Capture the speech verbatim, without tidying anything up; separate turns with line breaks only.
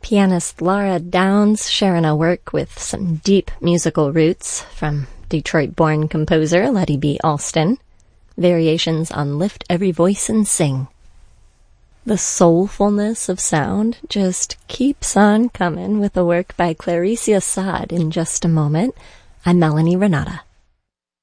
Pianist Laura Downs sharing a work with some deep musical roots from Detroit-born composer Letty B. Alston. Variations on Lift Every Voice and Sing. The soulfulness of sound just keeps on coming with a work by Claricia Saad in just a moment. I'm Melanie Renata.